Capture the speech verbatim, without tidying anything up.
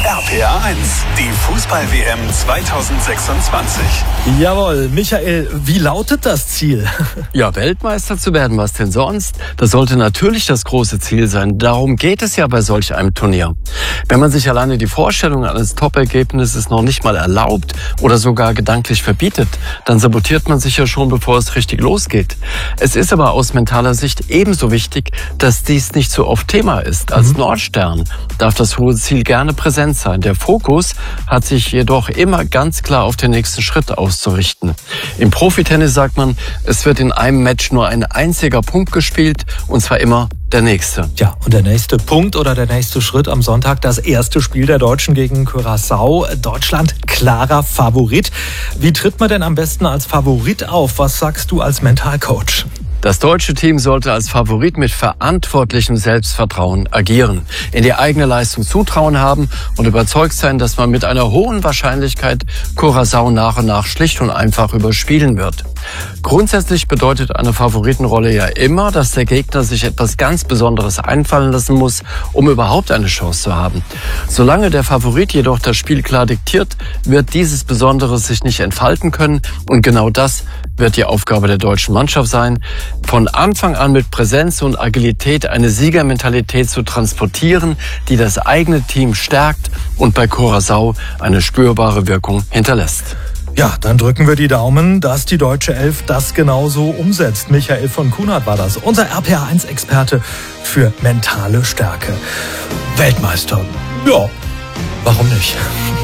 R P R eins, die Fußball-W M zweitausendsechsundzwanzig. Jawohl, Michael, wie lautet das Ziel? Ja, Weltmeister zu werden, was denn sonst? Das sollte natürlich das große Ziel sein. Darum geht es ja bei solch einem Turnier. Wenn man sich alleine die Vorstellung eines Top-Ergebnisses noch nicht mal erlaubt oder sogar gedanklich verbietet, dann sabotiert man sich ja schon, bevor es richtig losgeht. Es ist aber aus mentaler Sicht ebenso wichtig, dass dies nicht so oft Thema ist. Als mhm. Nordstern darf das hohe Ziel gerne präsent sein. Der Fokus hat sich jedoch immer ganz klar auf den nächsten Schritt auszurichten. Im Profitennis sagt man, es wird in einem Match nur ein einziger Punkt gespielt, und zwar immer der nächste. Ja, und der nächste Punkt oder der nächste Schritt am Sonntag, das erste Spiel der Deutschen gegen Curaçao. Deutschland klarer Favorit. Wie tritt man denn am besten als Favorit auf? Was sagst du als Mentalcoach? Das deutsche Team sollte als Favorit mit verantwortlichem Selbstvertrauen agieren, in die eigene Leistung Zutrauen haben und überzeugt sein, dass man mit einer hohen Wahrscheinlichkeit Curaçao nach und nach schlicht und einfach überspielen wird. Grundsätzlich bedeutet eine Favoritenrolle ja immer, dass der Gegner sich etwas ganz Besonderes einfallen lassen muss, um überhaupt eine Chance zu haben. Solange der Favorit jedoch das Spiel klar diktiert, wird dieses Besondere sich nicht entfalten können, und genau das wird die Aufgabe der deutschen Mannschaft sein, von Anfang an mit Präsenz und Agilität eine Siegermentalität zu transportieren, die das eigene Team stärkt und bei Curaçao eine spürbare Wirkung hinterlässt. Ja, dann drücken wir die Daumen, dass die deutsche Elf das genauso umsetzt. Michael von Kunert war das, unser R P R eins Experte für mentale Stärke. Weltmeister, ja, warum nicht?